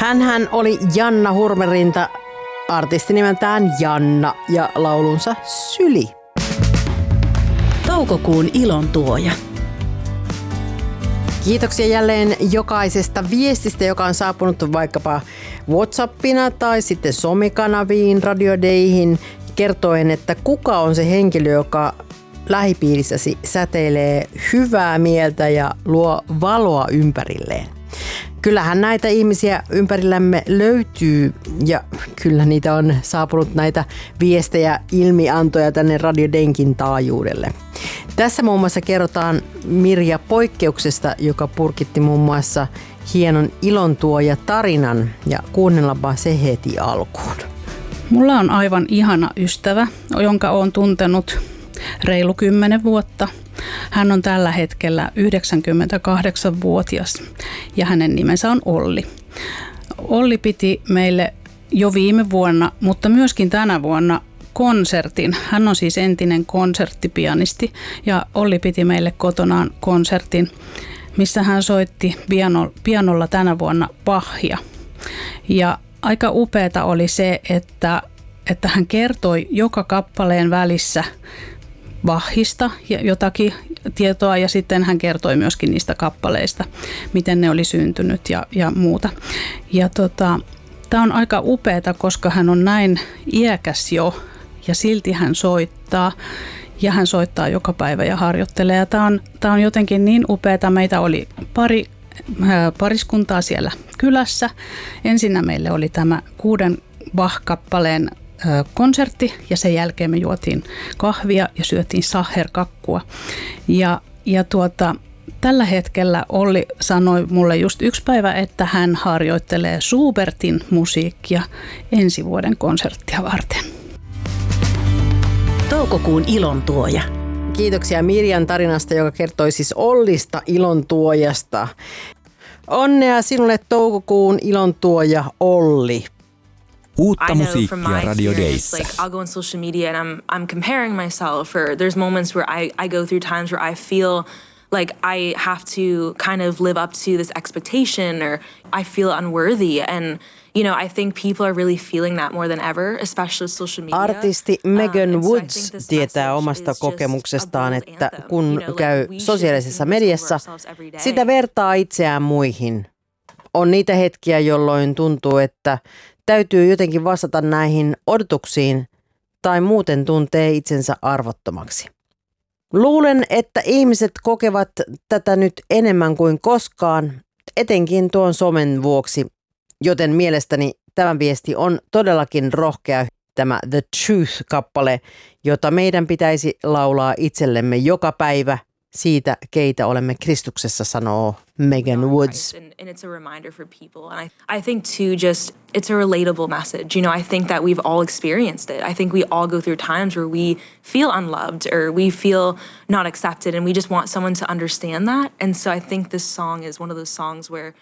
Hänhän oli Janna Hurmerinta, artisti nimeltään Janna ja laulunsa Syli. Toukokuun ilontuoja. Kiitoksia jälleen jokaisesta viestistä, joka on saapunut vaikkapa WhatsAppina tai sitten somekanaviin, radiodeihin, kertoen, että kuka on se henkilö, joka lähipiirissäsi säteilee hyvää mieltä ja luo valoa ympärilleen. Kyllähän näitä ihmisiä ympärillämme löytyy ja kyllä niitä on saapunut näitä viestejä, ilmiantoja tänne radiodenkin taajuudelle. Tässä muun muassa kerrotaan Mirja Poikkeuksesta, joka purkitti muun muassa hienon ilontuoja tarinan ja kuunnellaanpa se heti alkuun. Mulla on aivan ihana ystävä, jonka olen tuntenut reilu 10 vuotta. Hän on tällä hetkellä 98-vuotias ja hänen nimensä on Olli. Olli piti meille jo viime vuonna, mutta myöskin tänä vuonna konsertin. Hän on siis entinen konserttipianisti ja Olli piti meille kotonaan konsertin, missä hän soitti pianolla tänä vuonna Bachia. Ja aika upeata oli se, että hän kertoi joka kappaleen välissä Bachista ja jotakin tietoa ja sitten hän kertoi myöskin niistä kappaleista, miten ne oli syntynyt ja muuta. Ja tämä on aika upeata, koska hän on näin iäkäs jo ja silti hän soittaa ja hän soittaa joka päivä ja harjoittelee. Ja tämä on jotenkin niin upeata. Meitä oli pariskuntaa siellä kylässä. Ensinnä meille oli tämä 6 Bach-kappaleen konsertti ja sen jälkeen me juotiin kahvia ja syötiin saherkakkua. Tällä hetkellä Olli sanoi mulle just yksi päivä, että hän harjoittelee Schubertin musiikkia ensi vuoden konserttia varten. Toukokuun ilontuoja. Kiitoksia Mirjan tarinasta, joka kertoi siis Ollista ilontuojasta. Onnea sinulle toukokuun ilontuoja Olli. Uutta musiikkia Radio Dayssa. Like I'll go on social media and I'm comparing myself, or there's moments where I go through times where I feel like I have to kind of live up to this expectation, or I feel unworthy. And you know, I think people are really feeling that more than ever, especially social media. Artisti Megan Woods tietää omasta kokemuksestaan, että kun käy sosiaalisessa mediassa, sitä vertaa itseään muihin. On niitä hetkiä, jolloin tuntuu, että täytyy jotenkin vastata näihin odotuksiin tai muuten tuntee itsensä arvottomaksi. Luulen, että ihmiset kokevat tätä nyt enemmän kuin koskaan, etenkin tuon somen vuoksi, joten mielestäni tämä viesti on todellakin rohkea, tämä The Truth-kappale, jota meidän pitäisi laulaa itsellemme joka päivä siitä, keitä olemme Kristuksessa, sanoo Megan Woods. And it's a reminder for people. And I think too, just it's a relatable message. You know, I think that we've all experienced it. I think we all go through times where we feel unloved or we feel not accepted, and we just want someone to understand that. And so I think this song is one of those songs where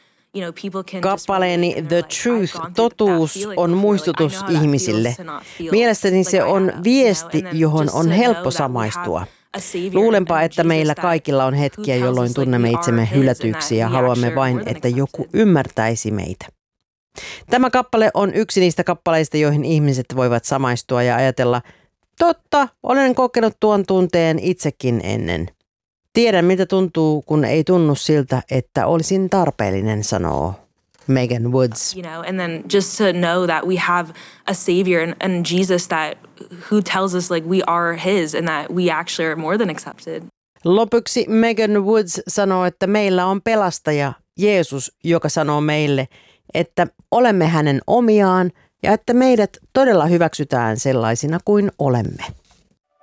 Kappaleeni The Truth, totuus, on muistutus ihmisille. Mielestäni se on viesti, johon on helppo samaistua. Luulenpa, että meillä kaikilla on hetkiä, jolloin tunnemme itsemme hylätyksi ja haluamme vain, että joku ymmärtäisi meitä. Tämä kappale on yksi niistä kappaleista, joihin ihmiset voivat samaistua ja ajatella, totta, olen kokenut tuon tunteen itsekin ennen. Tiedän, miltä tuntuu, kun ei tunnu siltä, että olisin tarpeellinen, sanoo Megan Woods. You know, and then just to know that we have a savior and Jesus who tells us like we are his and that we actually are more than accepted. Lopuksi Megan Woods sanoo, että meillä on pelastaja Jeesus, joka sanoo meille, että olemme hänen omiaan ja että meidät todella hyväksytään sellaisina kuin olemme.